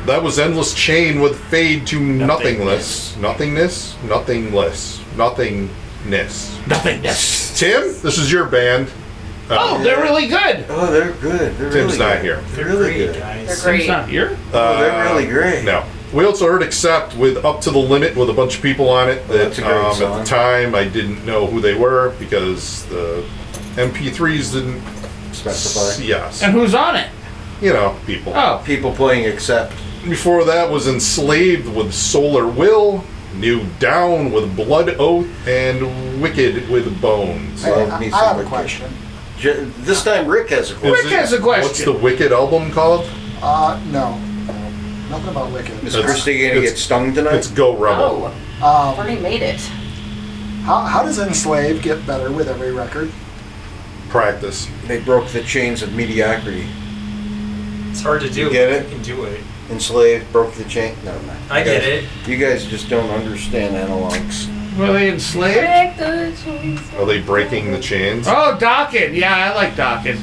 That was Endless Chain with Fade to Nothingness. Nothingness? Nothingless. Nothingness. Nothingness. Tim, this is your band. Oh, they're really good. Oh, they're good. They're Tim's really not good. here. They're really great, good. guys. They're great. Tim's not here? Oh, they're really great. No. We also heard Accept with Up to the Limit with a bunch of people on it. That That's a great at song. the time I didn't know who they were because the MP3s didn't Specify. Yes. And who's on it? You know, people. Oh, People playing Accept. Before that was Enslaved with Solar Will, New Down with Blood Oath, and Wicked with Bones. I love I me have some a Wicked. question. This time Rick has a question. Rick has a question. What's the Wicked album called? No. Nothing about Wicked. Is Christy gonna get stung tonight? It's Go Rebel. Oh, I've already made it. How does Enslave get better with every record? Practice. They broke the chains of mediocrity. It's hard to do. You get it? You can do it. Enslaved, broke the chain. Never mind. I get it. You guys just don't understand analogs. Were they enslaved? Break the chains. Are they breaking the chains? Oh, Dawkins. Yeah, I like Dawkins.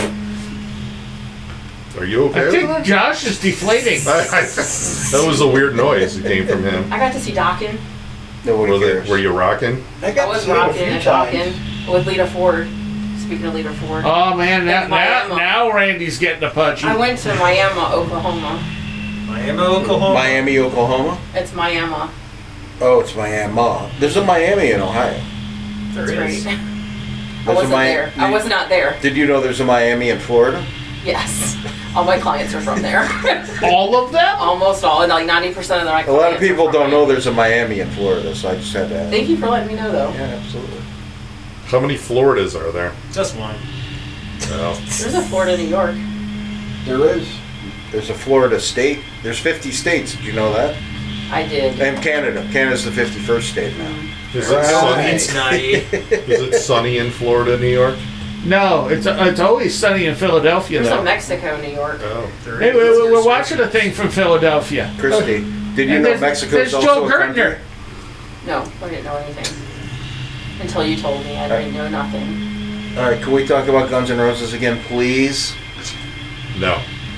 Are you okay I with think that? Josh is deflating. That was a weird noise that came from him. I got to see Dawkins. Nobody cares. Were you rocking? I I was rocking and talking with Lita Ford. Speaking of Lita Ford, Oh, man. That's Miami. Now Randy's getting a punchy. I went to Miami, Oklahoma. Miami, Oklahoma. Miami, Oklahoma? It's Miami. Oh, it's Miami. There's a Miami in Ohio. There That's is. right. I There's a wasn't there. I was not there. Did you know there's a Miami in Florida? Yes. All my clients are from there. All of them? Almost all. And like 90% of my clients A lot of people are from don't know Miami. there's a Miami in Florida, so I just had to ask. Thank you for letting me know, though. Yeah, absolutely. How many Floridas are there? Just one. Well, There's a Florida, New York. There is. There's a Florida state. There's 50 states. Did you know that? I did. And Canada. Canada's the 51st state now. is it sunny? It's nutty. Is it sunny in Florida, New York? No, it's always sunny in Philadelphia, There's a though. Mexico, New York. Oh. There Hey, is. we're watching a thing from Philadelphia. Christy, did you And know there's- Mexico's there's also Joe a country? Gertner. No, I didn't know anything. Until you told me. I didn't know nothing. All right, can we talk about Guns N' Roses again, please? No.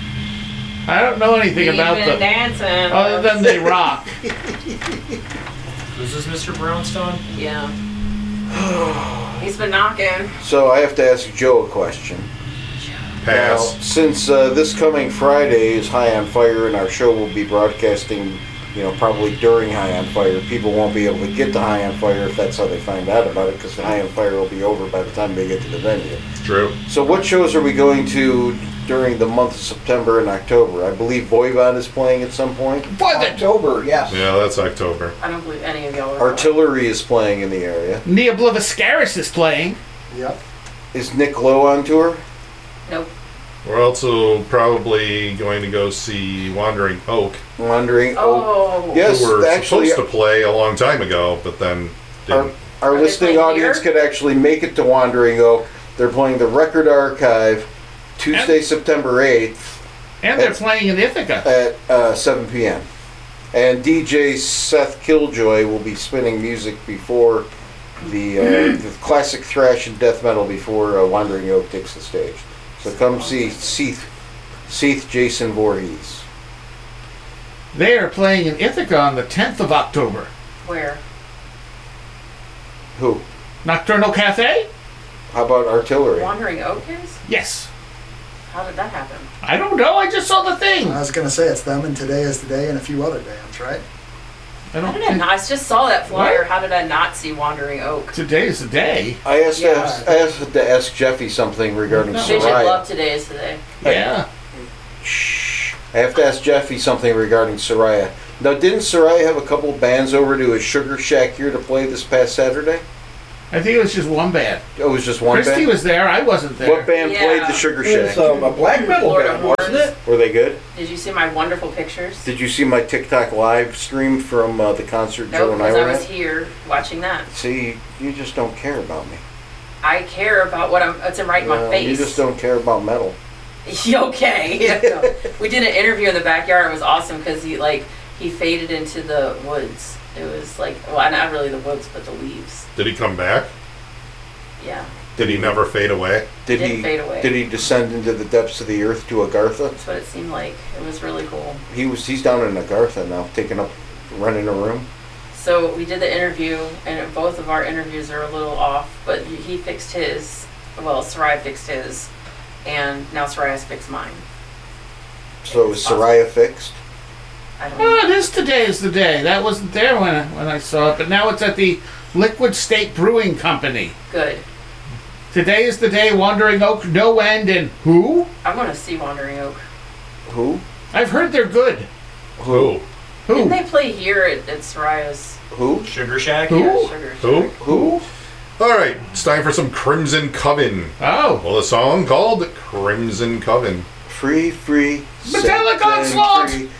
I don't know anything about We've been them dancing. other than they rock. Who's this, Mr. Brownstone? Yeah. He's been knocking. So I have to ask Joe a question. Now, Pass. since this coming Friday is High on Fire and our show will be broadcasting, probably during High on Fire, people won't be able to get to High on Fire if that's how they find out about it, because the High on Fire will be over by the time they get to the venue. True. So what shows are we going to during the month of September and October? I believe Voivod is playing at some point. October, yes. Yeah, that's October. I don't believe any of y'all are. Artillery is playing in the area. Nia Bliviscaris is playing. Yep. Is Nick Lowe on tour? Nope. We're also probably going to go see Wandering Oak, Wandering Oh. Yes, who were actually, supposed to play a long time ago, but then our, didn't. our Are they listening playing audience here? could actually make it to Wandering Oak. They're playing the Record Archive Tuesday, September 8th And they're playing in Ithaca. at 7 p.m. And DJ Seth Killjoy will be spinning music before the classic thrash and death metal before Wandering Oak takes the stage. So come see Seath Jason Voorhees. They are playing in Ithaca on the 10th of October. Where? Who? Nocturnal Cafe? How about Artillery? Wandering Oak is? Yes. How did that happen? I don't know. I just saw the thing. I was going to say it's them and Today is the Day and a few other bands, right? I How don't did I think not? I just saw that flyer. What? How did I not see Wandering Oak? today's the day. I asked, Yeah. I asked to ask Jeffy something regarding No. They should Soraya. love Today's Today. Yeah. Shh. I have to ask Jeffy something regarding Soraya. Now, didn't Soraya have a couple bands over to his Sugar Shack here to play this past Saturday? I think it was just one band. Oh, it was just one Christy band? was there. I wasn't there. What band Yeah. played the Sugar It's Shack? a black metal Florida band, wasn't Horns. it? Were they good? Did you see my wonderful pictures? Did you see my TikTok live stream from the concert No, Joe and I because were I was at? here watching that. See, you just don't care about me. I care about what it's right in my No, face. you just don't care about metal. Okay. We did an interview in the backyard. It was awesome because he faded into the woods. It was like, well, not really the woods, but the leaves. Did he come back? Yeah. Did he never fade away? Did Didn't he fade away. Did he descend into the depths of the earth to Agartha? That's what it seemed like. It was really cool. He's down in Agartha now, running a room. So we did the interview, and both of our interviews are a little off, but he fixed his. Well, Soraya fixed his, and now Soraya's fixed mine. So is Soraya fixed? I don't Oh, know. this today is the day. That wasn't there when I saw it, but now it's at the Liquid State Brewing Company. Good. Today is the day. Wandering Oak, No End, and who? I want to see Wandering Oak. Who? I've heard they're good. Who? Who? Didn't they play here at Soraya's Who? Sugar Shack. Who? Sugar Who? Shack? Who? All right, it's time for some Crimson Coven. Oh. Well, a song called Crimson Coven. Free, free. Metallic set and Onslaught! free.